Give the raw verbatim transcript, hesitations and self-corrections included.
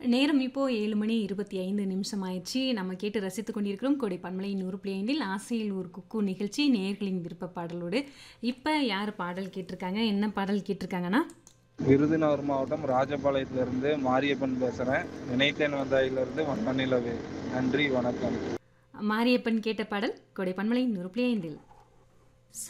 நேரம் இப்போ ஏழு மணி இருபத்தி ஐந்து நிமிஷம் ஆயிடுச்சு. நம்ம கேட்டு ரசித்துக் கொண்டிருக்கிறோம் கோடை பன்மலை நூறு புள்ளி ஐந்தில் ஆசையில் ஒரு குக்கு நிகழ்ச்சி நேயர்களின் விருப்ப பாடலோடு. இப்போ யார் பாடல் கேட்டிருக்காங்க, என்ன பாடல் கேட்டிருக்காங்கன்னா, விருதுநகர் மாவட்டம் ராஜபாளையத்திலிருந்து மாரியப்பன் பேசுகிறேன். நினைத்தேன் வந்தாயிலிருந்து வண்ண நிலவே. நன்றி, வணக்கம். மாரியப்பன் கேட்ட பாடல் கோடை பன்மலை நூறு புள்ளி ஐந்தில்.